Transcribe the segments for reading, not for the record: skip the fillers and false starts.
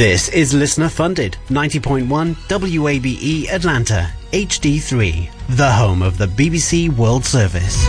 This is listener funded 90.1 WABE Atlanta HD3, the home of the BBC World Service.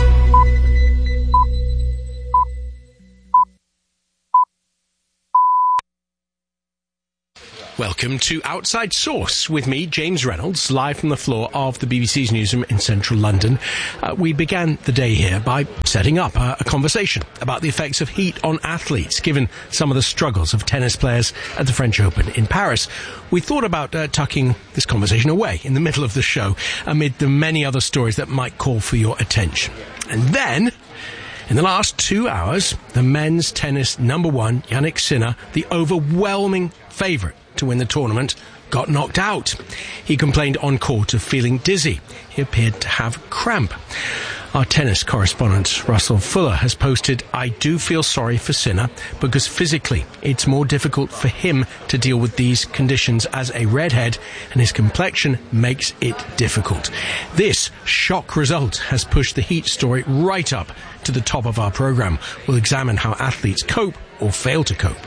Welcome to Outside Source with me, James Reynolds, live from the floor of the BBC's newsroom in central London. We began the day here by setting up a conversation about the effects of heat on athletes, given some of the struggles of tennis players at the French Open in Paris. We thought about tucking this conversation away in the middle of the show amid the many other stories that might call for your attention. And then, in the last 2 hours, the men's tennis number one, Jannik Sinner, the overwhelming favourite to win the tournament, got knocked out. He complained on court of feeling dizzy. He appeared to have cramp. Our tennis correspondent, Russell Fuller, has posted, "I do feel sorry for Sinner because physically it's more difficult for him to deal with these conditions as a redhead, and his complexion makes it difficult." This shock result has pushed the heat story right up to the top of our programme. We'll examine how athletes cope or fail to cope.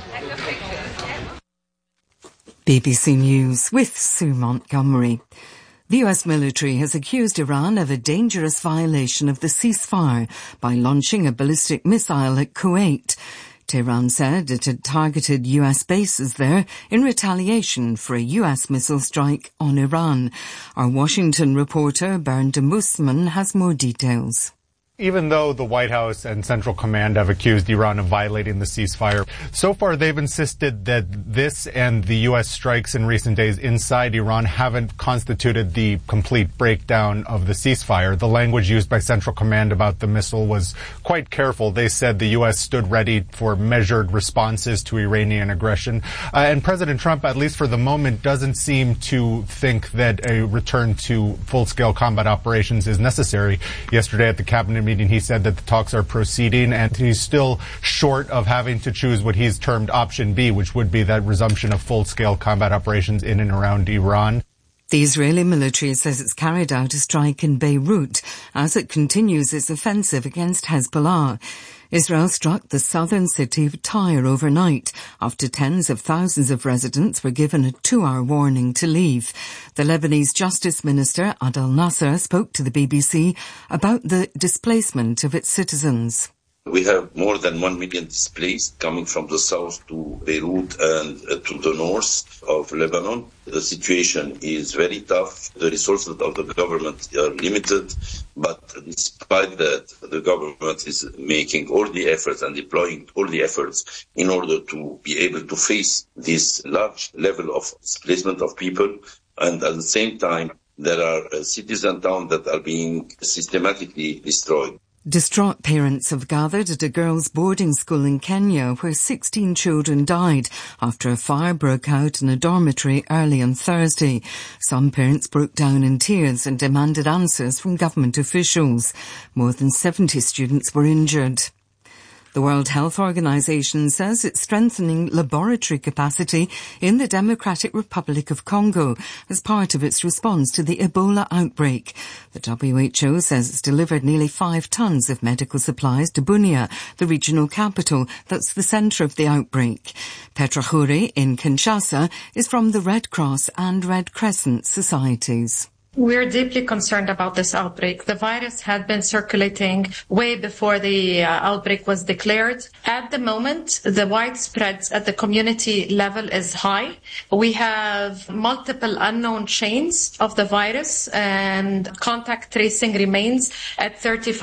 BBC News with Sue Montgomery. The US military has accused Iran of a dangerous violation of the ceasefire by launching a ballistic missile at Kuwait. Tehran said it had targeted US bases there in retaliation for a US missile strike on Iran. Our Washington reporter Bernd de Moosman has more details. Even though the White House and Central Command have accused Iran of violating the ceasefire, so far they've insisted that this and the U.S. strikes in recent days inside Iran haven't constituted the complete breakdown of the ceasefire. The language used by Central Command about the missile was quite careful. They said the U.S. stood ready for measured responses to Iranian aggression. And President Trump, at least for the moment, doesn't seem to think that a return to full-scale combat operations is necessary. Yesterday at the cabinet meeting, he said that the talks are proceeding, and he's still short of having to choose what he's termed option B, which would be that resumption of full-scale combat operations in and around Iran. The Israeli military says it's carried out a strike in Beirut as it continues its offensive against Hezbollah. Israel struck the southern city of Tyre overnight after tens of thousands of residents were given a 2-hour warning to leave. The Lebanese Justice Minister Adel Nasser spoke to the BBC about the displacement of its citizens. We have more than 1 million displaced coming from the south to Beirut and to the north of Lebanon. The situation is very tough. The resources of the government are limited, but despite that, the government is making all the efforts and deploying all the efforts in order to be able to face this large level of displacement of people. And at the same time, there are cities and towns that are being systematically destroyed. Distraught parents have gathered at a girls' boarding school in Kenya where 16 children died after a fire broke out in a dormitory early on Thursday. Some parents broke down in tears and demanded answers from government officials. More than 70 students were injured. The World Health Organization says it's strengthening laboratory capacity in the Democratic Republic of Congo as part of its response to the Ebola outbreak. The WHO says it's delivered nearly 5 tons of medical supplies to Bunia, the regional capital that's the centre of the outbreak. Petra Khoury in Kinshasa is from the Red Cross and Red Crescent societies. We're deeply concerned about this outbreak. The virus had been circulating way before the outbreak was declared. At the moment, the widespread at the community level is high. We have multiple unknown chains of the virus, and contact tracing remains at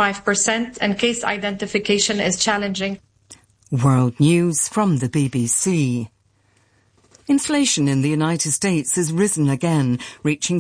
35%, and case identification is challenging. World News from the BBC. Inflation in the United States has risen again, reaching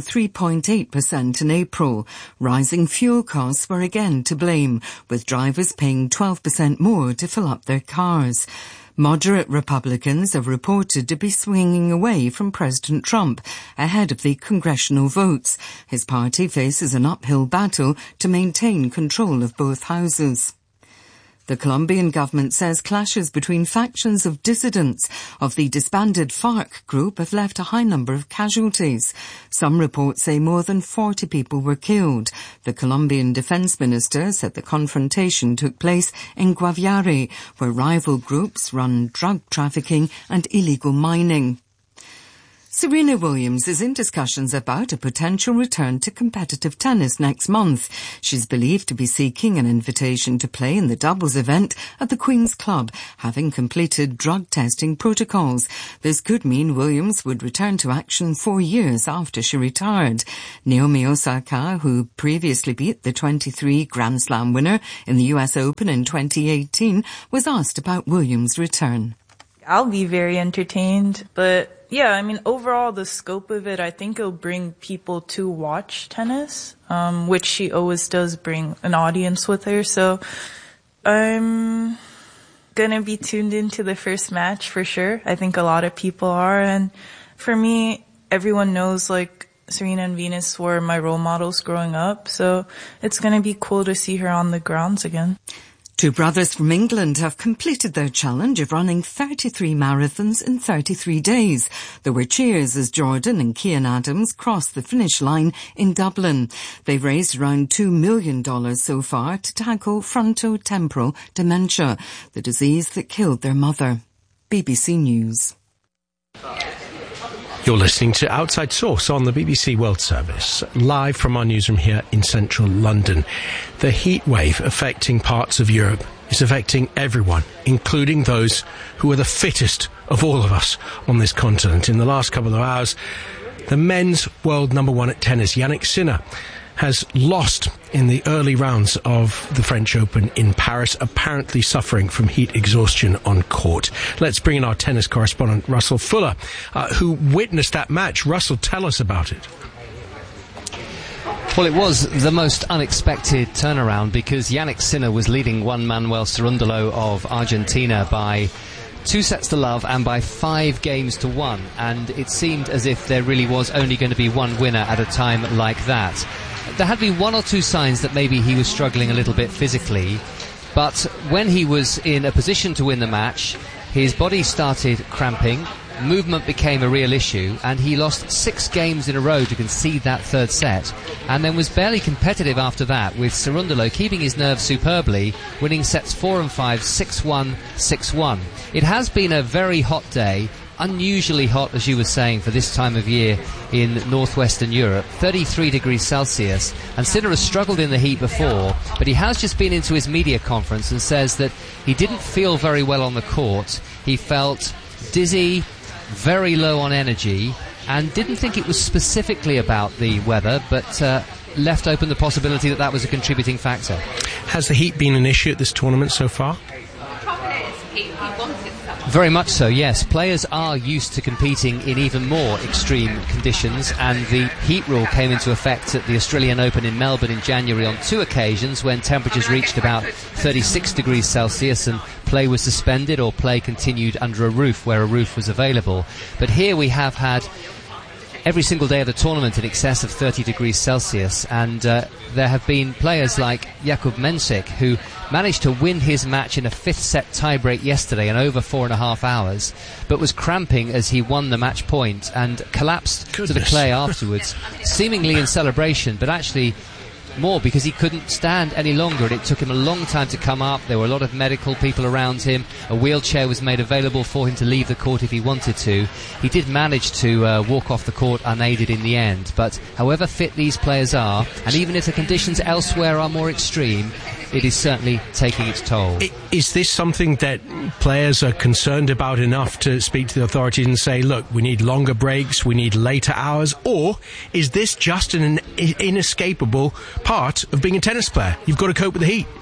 3.8% in April. Rising fuel costs were again to blame, with drivers paying 12% more to fill up their cars. Moderate Republicans are reported to be swinging away from President Trump ahead of the congressional votes. His party faces an uphill battle to maintain control of both houses. The Colombian government says clashes between factions of dissidents of the disbanded FARC group have left a high number of casualties. Some reports say more than 40 people were killed. The Colombian defense minister said the confrontation took place in Guaviare, where rival groups run drug trafficking and illegal mining. Serena Williams is in discussions about a potential return to competitive tennis next month. She's believed to be seeking an invitation to play in the doubles event at the Queen's Club, having completed drug testing protocols. This could mean Williams would return to action 4 years after she retired. Naomi Osaka, who previously beat the 23 Grand Slam winner in the US Open in 2018, was asked about Williams' return. I'll be very entertained, but yeah, I mean, overall, the scope of it, I think it'll bring people to watch tennis, which she always does bring an audience with her. So I'm gonna be tuned into the first match for sure. I think a lot of people are. And for me, everyone knows like Serena and Venus were my role models growing up. So it's gonna be cool to see her on the grounds again. Two brothers from England have completed their challenge of running 33 marathons in 33 days. There were cheers as Jordan and Kian Adams crossed the finish line in Dublin. They've raised around $2 million so far to tackle frontotemporal dementia, the disease that killed their mother. BBC News. You're listening to Outside Source on the BBC World Service, live from our newsroom here in central London. The heat wave affecting parts of Europe is affecting everyone, including those who are the fittest of all of us on this continent. In the last couple of hours, the men's world number one at tennis, Yannick Sinner, has lost in the early rounds of the French Open in Paris, apparently suffering from heat exhaustion on court. Let's bring in our tennis correspondent, Russell Fuller, who witnessed that match. Russell, tell us about it. Well, it was the most unexpected turnaround because Yannick Sinner was leading Juan Manuel Cerúndolo of Argentina by 2 sets to love and by 5 games to 1, and it seemed as if there really was only going to be one winner at a time like that. There had been 1 or 2 signs that maybe he was struggling a little bit physically, but when he was in a position to win the match, his body started cramping, movement became a real issue, and he lost 6 games in a row to concede that 3rd set, and then was barely competitive after that, with Cerúndolo keeping his nerve superbly, winning sets 4 and 5, 6-1, 6-1. It has been a very hot day, unusually hot, as you were saying, for this time of year in northwestern Europe, 33 degrees Celsius, and Sinner has struggled in the heat before, but he has just been into his media conference and says that he didn't feel very well on the court. He felt dizzy, very low on energy, and didn't think it was specifically about the weather, but left open the possibility that that was a contributing factor. Has the heat been an issue at this tournament so far? Very much so, yes. Players are used to competing in even more extreme conditions, and the heat rule came into effect at the Australian Open in Melbourne in January on 2 occasions when temperatures reached about 36 degrees Celsius and play was suspended or play continued under a roof where a roof was available. But here we have had every single day of the tournament in excess of 30 degrees Celsius, and there have been players like Jakub Mensik who managed to win his match in a 5th set tiebreak yesterday in over 4.5 hours, but was cramping as he won the match point and collapsed to the clay afterwards, seemingly in celebration, but actually more because he couldn't stand any longer, and it took him a long time to come up. There were a lot of medical people around him. A wheelchair was made available for him to leave the court if he wanted to. He did manage to walk off the court unaided in the end, but however fit these players are, and even if the conditions elsewhere are more extreme, it is certainly taking its toll. Is this something that players are concerned about enough to speak to the authorities and say, look, we need longer breaks, we need later hours, or is this just an inescapable part of being a tennis player? You've got to cope with the heat.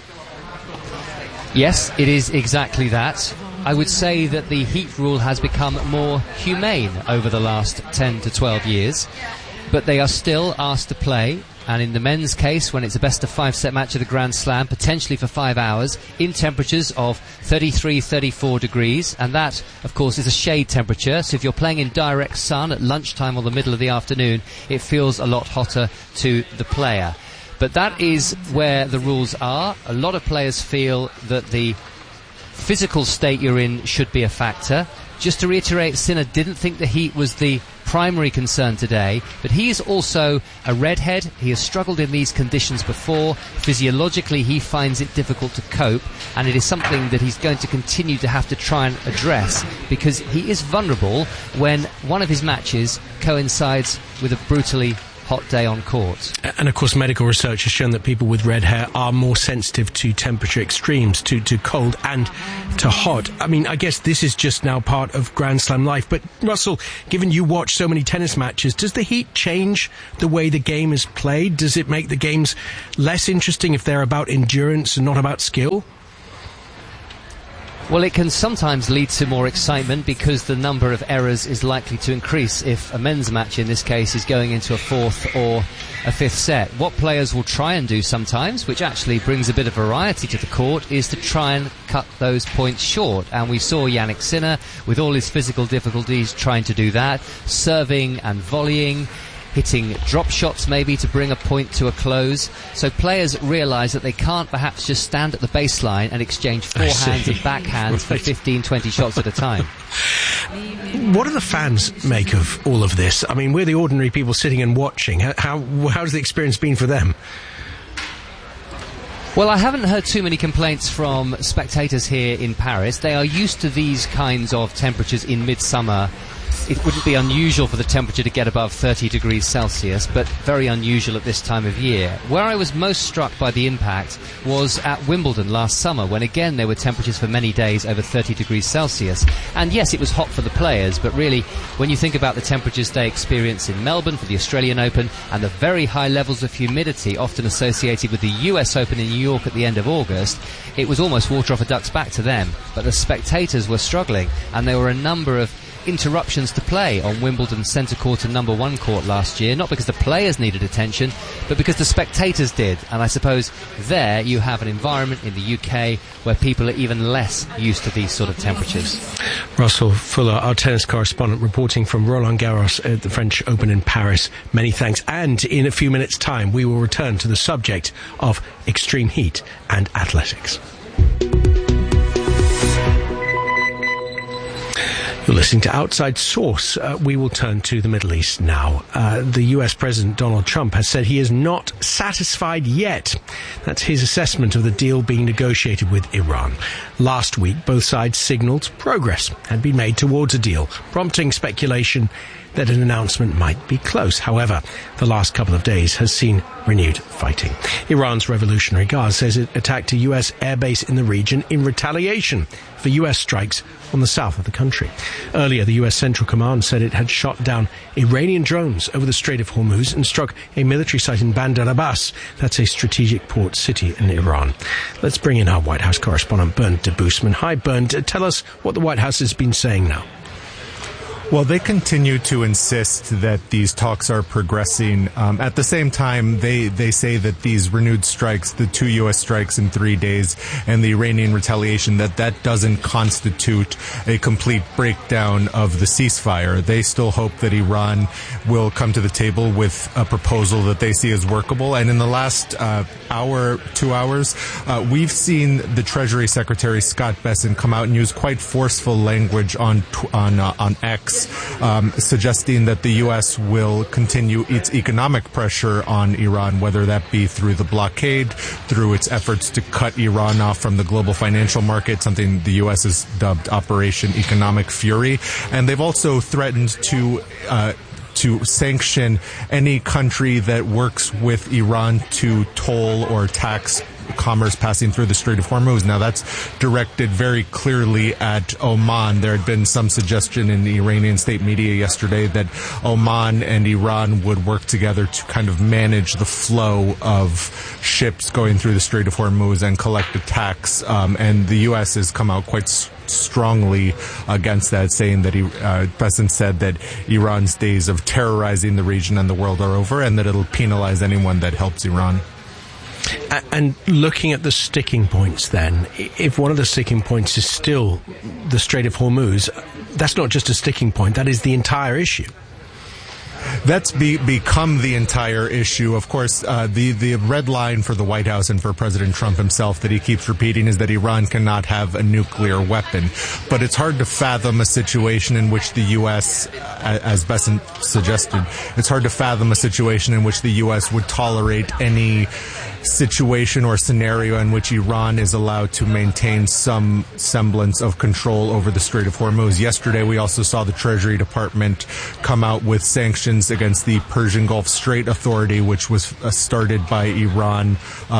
Yes, it is exactly that. I would say that the heat rule has become more humane over the last 10 to 12 years, but they are still asked to play. And in the men's case, when it's a best-of-5 set match of the Grand Slam, potentially for 5 hours, in temperatures of 33, 34 degrees, and that, of course, is a shade temperature, so if you're playing in direct sun at lunchtime or the middle of the afternoon, it feels a lot hotter to the player. But that is where the rules are. A lot of players feel that the physical state you're in should be a factor. Just to reiterate, Sinner didn't think the heat was the primary concern today, but he is also a redhead. He has struggled in these conditions before. Physiologically, he finds it difficult to cope, and it is something that he's going to continue to have to try and address, because he is vulnerable when one of his matches coincides with a brutally hot day on court. And of course, medical research has shown that people with red hair are more sensitive to temperature extremes, to cold and to hot. I mean, I guess this is just now part of Grand Slam life. But Russell, given you watch so many tennis matches, does the heat change the way the game is played? Does it make the games less interesting if they're about endurance and not about skill? Well, it can sometimes lead to more excitement because the number of errors is likely to increase if a men's match, in this case, is going into a fourth or a fifth set. What players will try and do sometimes, which actually brings a bit of variety to the court, is to try and cut those points short. And we saw Jannik Sinner, with all his physical difficulties, trying to do that, serving and volleying, hitting drop shots maybe to bring a point to a close. So players realise that they can't perhaps just stand at the baseline and exchange forehands and backhands for 15, 20 shots at a time. What do the fans make of all of this? I mean, we're the ordinary people sitting and watching. How's the experience been for them? Well, I haven't heard too many complaints from spectators here in Paris. They are used to these kinds of temperatures in midsummer. It wouldn't be unusual for the temperature to get above 30 degrees Celsius, but very unusual at this time of year. Where I was most struck by the impact was at Wimbledon last summer, when again there were temperatures for many days over 30 degrees Celsius. And yes, it was hot for the players, but really, when you think about the temperatures they experience in Melbourne for the Australian Open and the very high levels of humidity often associated with the US Open in New York at the end of August, it was almost water off a duck's back to them. But the spectators were struggling, and there were a number of interruptions to play on Wimbledon's centre court and number one court last year, not because the players needed attention, but because the spectators did. And I suppose there you have an environment in the UK where people are even less used to these sort of temperatures. Russell Fuller, our tennis correspondent, reporting from Roland Garros at the French Open in Paris. Many thanks. And in a few minutes' time, we will return to the subject of extreme heat and athletics. You're listening to Outside Source. We will turn to the Middle East now. The US President Donald Trump has said he is not satisfied yet. That's his assessment of the deal being negotiated with Iran. Last week, both sides signalled progress had been made towards a deal, prompting speculation that an announcement might be close. However, the last couple of days has seen renewed fighting. Iran's Revolutionary Guard says it attacked a US airbase in the region in retaliation for US strikes on the south of the country. Earlier, the US Central Command said it had shot down Iranian drones over the Strait of Hormuz and struck a military site in Bandar Abbas. That's a strategic port city in Iran. Let's bring in our White House correspondent, Bernd Debusman. Hi, Bernd. Tell us what the White House has been saying now. Well, they continue to insist that these talks are progressing. At the same time, they say that these renewed strikes, the 2 U.S. strikes in 3 days, and the Iranian retaliation, that doesn't constitute a complete breakdown of the ceasefire. They still hope that Iran will come to the table with a proposal that they see as workable. And in the last 2 hours, we've seen the Treasury Secretary Scott Bessent come out and use quite forceful language on X, suggesting that the U.S. will continue its economic pressure on Iran, whether that be through the blockade, through its efforts to cut Iran off from the global financial market, something the U.S. has dubbed Operation Economic Fury. And they've also threatened to sanction any country that works with Iran to toll or tax commerce passing through the Strait of Hormuz. Now, that's directed very clearly at Oman. There had been some suggestion in the Iranian state media yesterday that Oman and Iran would work together to kind of manage the flow of ships going through the Strait of Hormuz and collect a tax. And the U.S. has come out quite strongly against that, saying that Bessent said that Iran's days of terrorizing the region and the world are over, and that it'll penalize anyone that helps Iran. And looking at the sticking points then, if one of the sticking points is still the Strait of Hormuz, that's not just a sticking point, that is the entire issue. That's become the entire issue. Of course, the red line for the White House and for President Trump himself that he keeps repeating is that Iran cannot have a nuclear weapon. But it's hard to fathom a situation in which the U.S., as Besant suggested, it's hard to fathom a situation in which the U.S. would tolerate any situation or scenario in which Iran is allowed to maintain some semblance of control over the Strait of Hormuz. Yesterday, we also saw the Treasury Department come out with sanctions against the Persian Gulf Strait Authority, which was started by Iran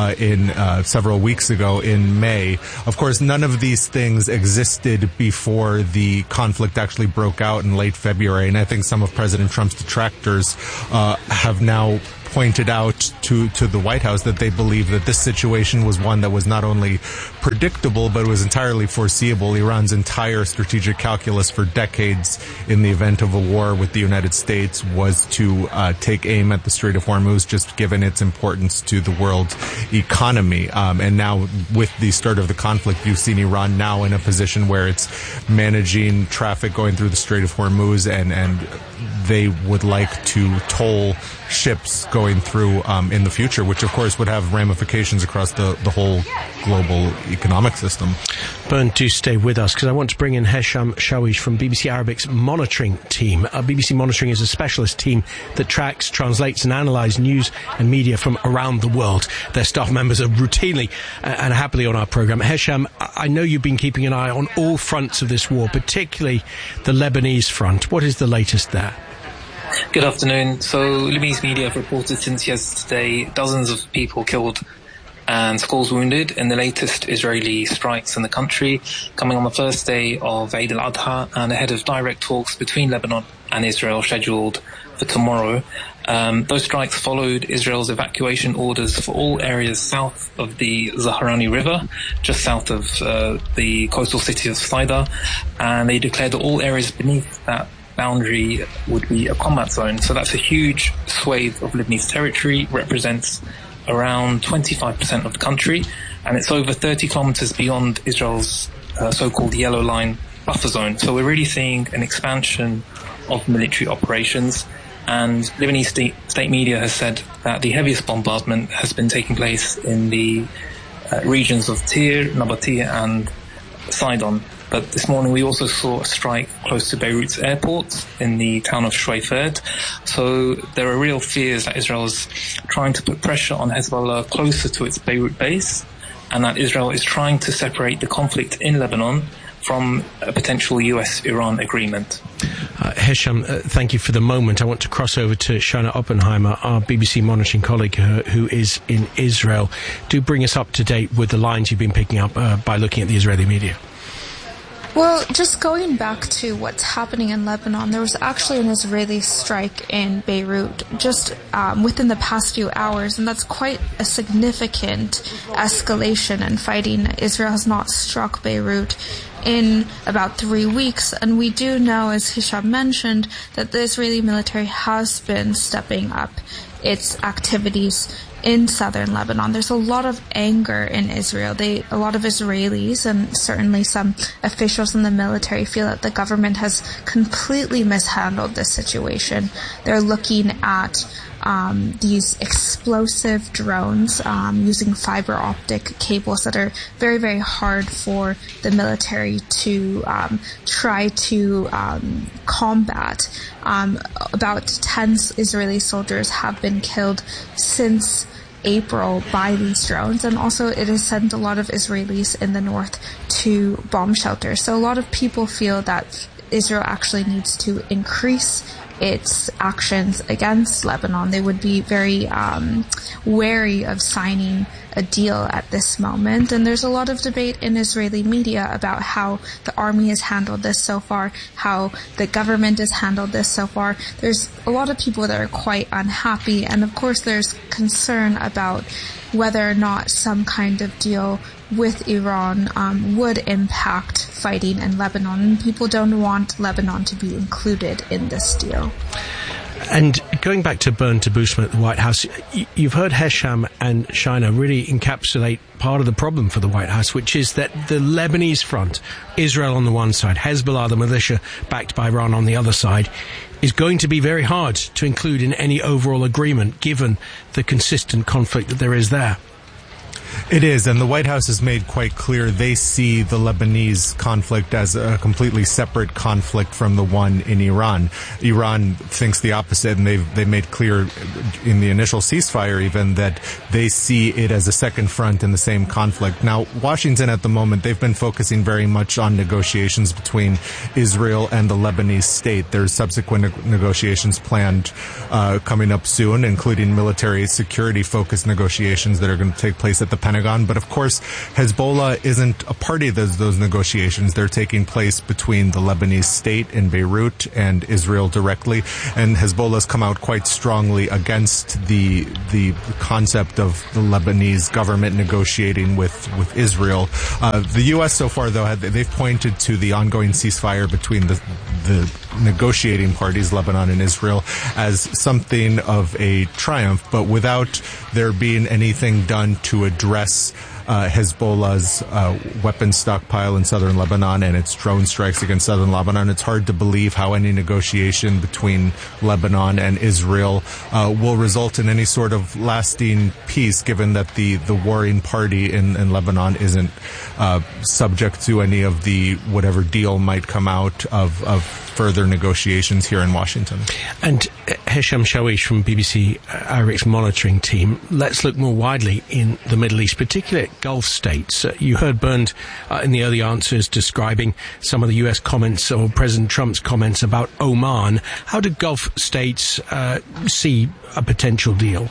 in several weeks ago in May. Of course, none of these things existed before the conflict actually broke out in late February, and I think some of President Trump's detractors have now pointed out to the White House that they believe that this situation was one that was not only predictable, but was entirely foreseeable. Iran's entire strategic calculus for decades in the event of a war with the United States was to take aim at the Strait of Hormuz, just given its importance to the world economy. And now with the start of the conflict, you've seen Iran now in a position where it's managing traffic going through the Strait of Hormuz, and they would like to toll ships going through in the future, which of course would have ramifications across the whole global economic system. Bernd, do stay with us, because I want to bring in Hesham Shawish from BBC Arabic's monitoring team. BBC Monitoring is a specialist team that tracks, translates and analyses news and media from around the world. Their staff members are routinely and happily on our programme. Hesham, I know you've been keeping an eye on all fronts of this war, particularly the Lebanese front. What is the latest there? Good afternoon. So Lebanese media have reported since yesterday dozens of people killed and scores wounded in the latest Israeli strikes in the country, coming on the first day of Eid al-Adha and ahead of direct talks between Lebanon and Israel scheduled for tomorrow. Those strikes followed Israel's evacuation orders for all areas south of the Zaharani River, just south of the coastal city of Saida, and they declared that all areas beneath that boundary would be a combat zone. So that's a huge swathe of Lebanese territory, represents around 25% of the country, and it's over 30 kilometers beyond Israel's so-called Yellow Line buffer zone. So we're really seeing an expansion of military operations, and Lebanese state media has said that the heaviest bombardment has been taking place in the regions of Tyre, Nabatea and Sidon. But this morning we also saw a strike close to Beirut's airport in the town of Shwayferd. So there are real fears that Israel is trying to put pressure on Hezbollah closer to its Beirut base, and that Israel is trying to separate the conflict in Lebanon from a potential US-Iran agreement. Hesham, thank you for the moment. I want to cross over to Shana Oppenheimer, our BBC monitoring colleague who is in Israel. Do bring us up to date with the lines you've been picking up by looking at the Israeli media. Well, just going back to what's happening in Lebanon, there was actually an Israeli strike in Beirut just within the past few hours, and that's quite a significant escalation in fighting. Israel has not struck Beirut in about 3 weeks, and we do know, as Hisham mentioned, that the Israeli military has been stepping up its activities in southern Lebanon. There's a lot of anger in Israel. A lot of Israelis and certainly some officials in the military feel that the government has completely mishandled this situation. They're looking at these explosive drones using fiber optic cables that are very, very hard for the military to try to combat. About 10 Israeli soldiers have been killed since April by these drones, and also it has sent a lot of Israelis in the north to bomb shelters. So a lot of people feel that Israel actually needs to increase its actions against Lebanon. They would be very wary of signing a deal at this moment. And there's a lot of debate in Israeli media about how the army has handled this so far, how the government has handled this so far. There's a lot of people that are quite unhappy. And of course, there's concern about whether or not some kind of deal with Iran would impact fighting in Lebanon. People don't want Lebanon to be included in this deal. And going back to Bernd Debusmann at the White House, you've heard Hesham and Shaina really encapsulate part of the problem for the White House, which is that the Lebanese front, Israel on the one side, Hezbollah, the militia backed by Iran on the other side, is going to be very hard to include in any overall agreement, given the consistent conflict that there is there. It is, and the White House has made quite clear they see the Lebanese conflict as a completely separate conflict from the one in Iran. Iran thinks the opposite, and they made clear in the initial ceasefire even that they see it as a second front in the same conflict. Now, Washington at the moment, they've been focusing very much on negotiations between Israel and the Lebanese state. There's subsequent negotiations planned coming up soon, including military security-focused negotiations that are going to take place at the Pentagon. But of course, Hezbollah isn't a party to those negotiations. They're taking place between the Lebanese state in Beirut and Israel directly. And Hezbollah's come out quite strongly against the concept of the Lebanese government negotiating with Israel. The U.S. so far, though, they've pointed to the ongoing ceasefire between the negotiating parties, Lebanon and Israel, as something of a triumph, but without there being anything done to address Hezbollah's weapons stockpile in southern Lebanon and its drone strikes against southern Lebanon. It's hard to believe how any negotiation between Lebanon and Israel will result in any sort of lasting peace, given that the warring party in Lebanon isn't subject to any of the whatever deal might come out of further negotiations here in Washington. And Hesham Shawish from BBC Arabic's monitoring team, let's look more widely in the Middle East, particularly Gulf states. You heard Bernd in the early answers describing some of the US comments or President Trump's comments about Oman. How do Gulf states see a potential deal?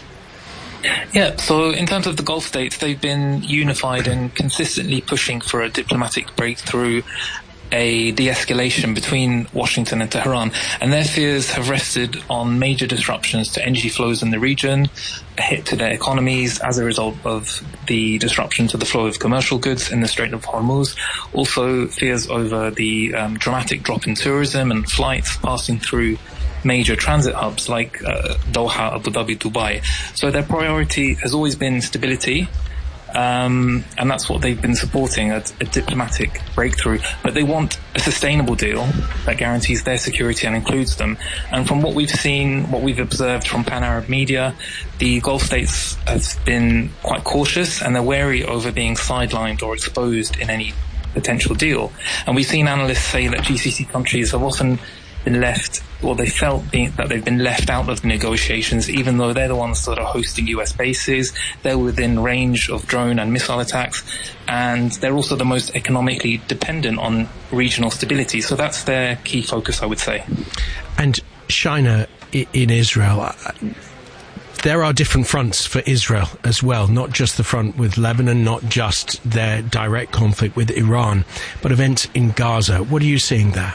Yeah, so in terms of the Gulf states, they've been unified and consistently pushing for a diplomatic breakthrough, a de-escalation between Washington and Tehran, and their fears have rested on major disruptions to energy flows in the region, a hit to their economies as a result of the disruption to the flow of commercial goods in the Strait of Hormuz, also fears over the dramatic drop in tourism and flights passing through major transit hubs like Doha, Abu Dhabi, Dubai. So their priority has always been stability, and that's what they've been supporting, a diplomatic breakthrough. But they want a sustainable deal that guarantees their security and includes them. And from what we've seen, what we've observed from Pan-Arab media, the Gulf states have been quite cautious, and they're wary over being sidelined or exposed in any potential deal. And we've seen analysts say that GCC countries have often been left, or they felt that they've been left out of the negotiations, even though they're the ones that are hosting US bases. They're within range of drone and missile attacks, and they're also the most economically dependent on regional stability. So that's their key focus, I would say. And Shaina, in Israel, there are different fronts for Israel as well, not just the front with Lebanon, not just their direct conflict with Iran, but events in Gaza. What are you seeing there?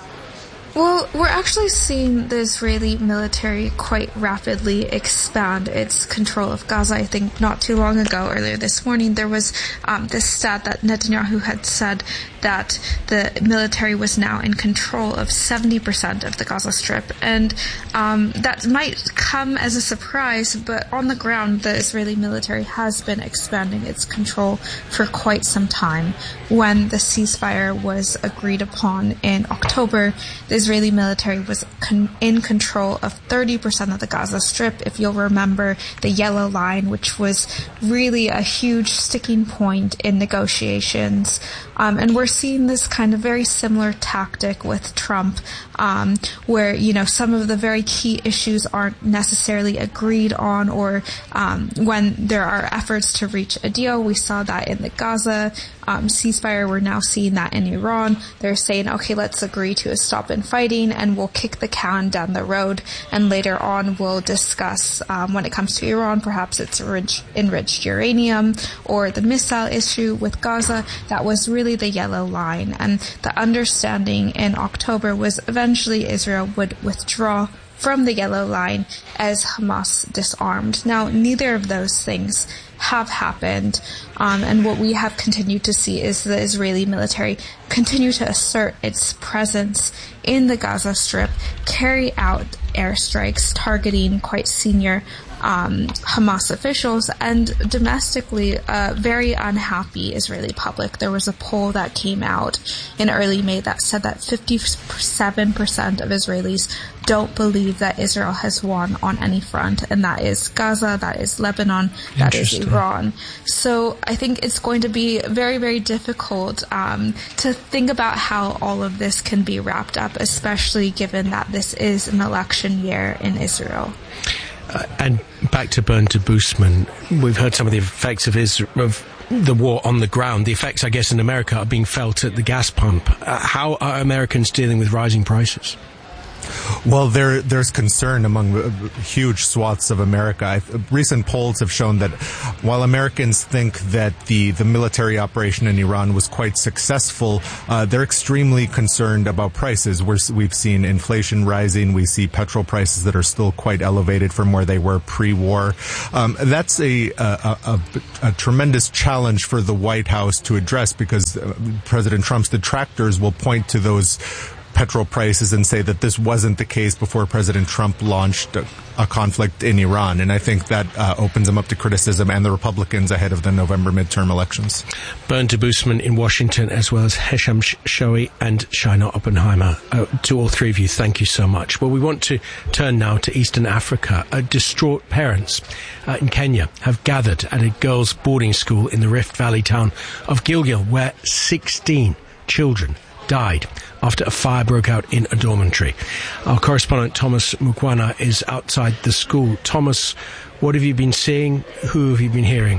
Well, we're actually seeing the Israeli military quite rapidly expand its control of Gaza. I think not too long ago, earlier this morning, there was this stat that Netanyahu had said that the military was now in control of 70% of the Gaza Strip. And that might come as a surprise, but on the ground, the Israeli military has been expanding its control for quite some time. When the ceasefire was agreed upon in October, the Israeli military was in control of 30% of the Gaza Strip. If you'll remember, the yellow line, which was really a huge sticking point in negotiations. And we're seeing this kind of very similar tactic with Trump, where, you know, some of the very key issues aren't necessarily agreed on, or when there are efforts to reach a deal. We saw that in the Gaza ceasefire. We're now seeing that in Iran. They're saying, okay, let's agree to a stop in fighting and we'll kick the can down the road. And later on, we'll discuss, when it comes to Iran, perhaps it's enriched uranium or the missile issue with Gaza. That was really the yellow line. And the understanding in October was eventually Israel would withdraw from the yellow line as Hamas disarmed. Now, neither of those things have happened, and what we have continued to see is the Israeli military continue to assert its presence in the Gaza Strip, carry out airstrikes targeting quite senior Hamas officials, and domestically, very unhappy Israeli public. There was a poll that came out in early May that said that 57% of Israelis don't believe that Israel has won on any front, and that is Gaza, that is Lebanon, that is Iran. So I think it's going to be very, very difficult to think about how all of this can be wrapped up, especially given that this is an election year in Israel. And back to Bernd Debusmann, we've heard some of the effects of the war on the ground. The effects, I guess, in America are being felt at the gas pump. How are Americans dealing with rising prices? Well, there's concern among huge swaths of America. Recent polls have shown that while Americans think that the military operation in Iran was quite successful, they're extremely concerned about prices. We've seen inflation rising. We see petrol prices that are still quite elevated from where they were pre-war. That's a tremendous challenge for the White House to address, because President Trump's detractors will point to those petrol prices and say that this wasn't the case before President Trump launched a conflict in Iran. And I think that opens them up to criticism and the Republicans ahead of the November midterm elections. Bernd Debusmann in Washington, as well as Hesham Shoei and Shaina Oppenheimer. To all three of you, thank you so much. Well, we want to turn now to Eastern Africa. Distraught parents in Kenya have gathered at a girls' boarding school in the Rift Valley town of Gilgil, where 16 children died after a fire broke out in a dormitory. Our correspondent Thomas Mukwana is outside the school. Thomas, what have you been seeing? Who have you been hearing?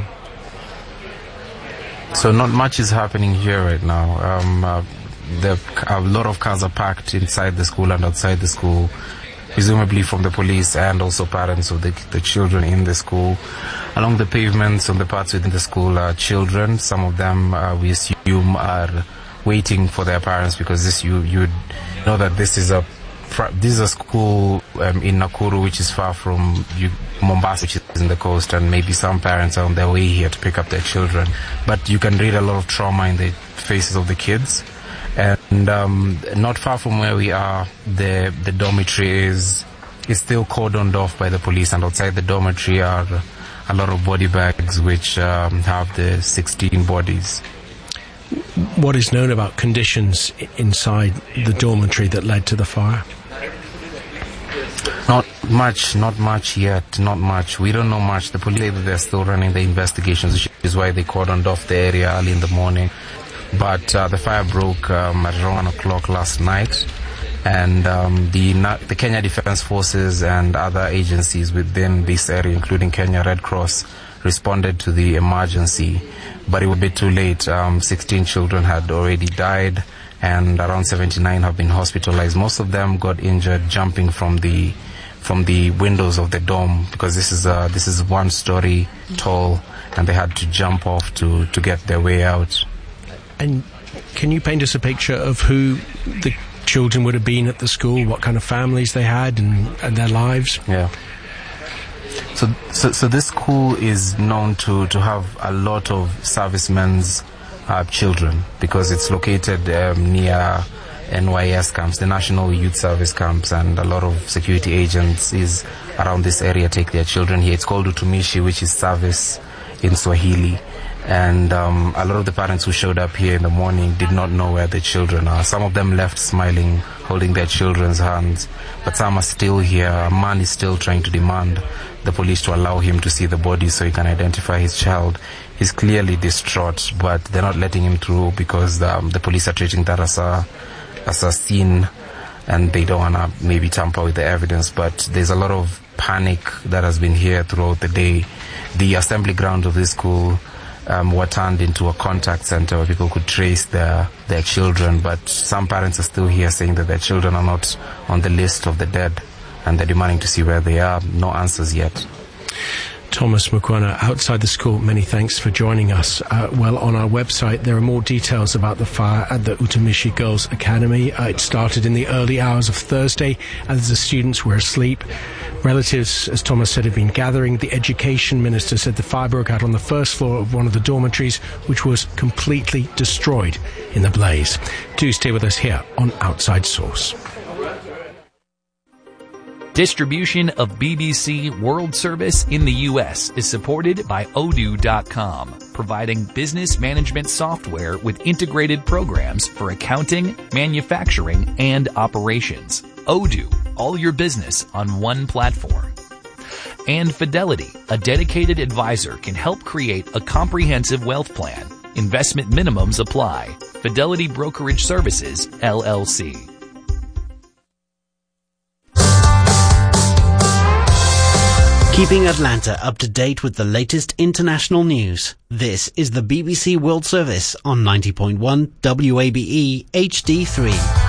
So not much is happening here right now. A lot of cars are parked inside the school and outside the school, presumably from the police and also parents of the children in the school. Along the pavements on the parts within the school are children. Some of them we assume are waiting for their parents, because you know that this is a school in Nakuru, which is far from Mombasa, which is in the coast, and maybe some parents are on their way here to pick up their children. But you can read a lot of trauma in the faces of the kids. And not far from where we are, the dormitory is still cordoned off by the police, and outside the dormitory are a lot of body bags which have the 16 bodies. What is known about conditions inside the dormitory that led to the fire? Not much yet, not much. We don't know much. The police say that they're still running the investigations, which is why they cordoned off the area early in the morning. But the fire broke at around 1 o'clock last night, and the Kenya Defence Forces and other agencies within this area, including Kenya Red Cross, responded to the emergency. But it would be too late. 16 children had already died, and around 79 have been hospitalized. Most of them got injured jumping from the windows of the dorm, because this is 1 story tall, and they had to jump off to get their way out. And can you paint us a picture of who the children would have been at the school, what kind of families they had, and their lives? Yeah. So this school is known to have a lot of servicemen's children, because it's located near NYS camps, the National Youth Service camps, and a lot of security agencies around this area take their children here. It's called utumishi, which is service in Swahili. And a lot of the parents who showed up here in the morning did not know where the children are. Some of them left smiling, holding their children's hands, but some are still here. A man is still trying to demand the police to allow him to see the body so he can identify his child. He's clearly distraught, but they're not letting him through because the police are treating that as a scene, and they don't want to maybe tamper with the evidence. But there's a lot of panic that has been here throughout the day. The assembly grounds of this school were turned into a contact center where people could trace their children, but some parents are still here saying that their children are not on the list of the dead, and they're demanding to see where they are. No answers yet. Thomas Mukwana, outside the school, many thanks for joining us. Well, on our website, there are more details about the fire at the Utumishi Girls Academy. It started in the early hours of Thursday as the students were asleep. Relatives, as Thomas said, have been gathering. The education minister said the fire broke out on the first floor of one of the dormitories, which was completely destroyed in the blaze. Do stay with us here on Outside Source. Distribution of BBC World Service in the U.S. is supported by Odoo.com, providing business management software with integrated programs for accounting, manufacturing, and operations. Odoo, all your business on one platform. And Fidelity, a dedicated advisor, can help create a comprehensive wealth plan. Investment minimums apply. Fidelity Brokerage Services, LLC. Keeping Atlanta up to date with the latest international news. This is the BBC World Service on 90.1 WABE HD3.